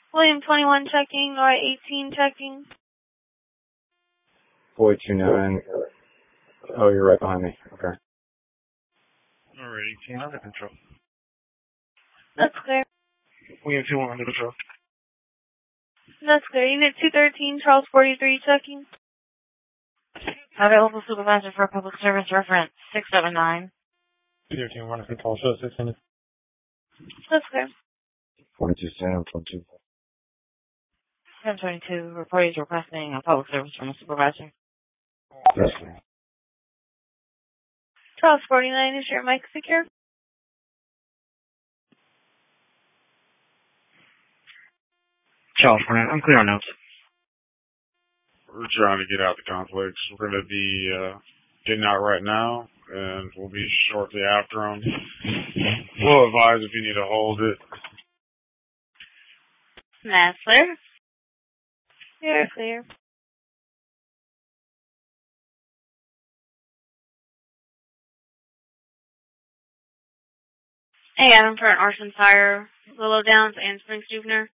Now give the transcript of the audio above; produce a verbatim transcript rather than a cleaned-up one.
William twenty-one checking, Roy eighteen checking. Boy two nine. Oh, you're right behind me. Okay. Alright, eighteen under control. That's clear. William two one under control. That's clear. Unit two thirteen, Charles forty-three checking. Available supervisor for public service reference six seven nine. two thirteen under control, show six hundred. That's clear. forty-two Sam, twenty-two. seven twenty-two, reporting is requesting a public service from a supervisor. Yes, sir. Charles forty-nine, is your mic secure? Charles, I'm clear on notes. We're trying to get out the complex. We're going to be uh, getting out right now, and we'll be shortly after them. We'll advise if you need to hold it. That's clear. You're clear. Hey, Adam for an arson fire, Willow Downs and Springs Juvener.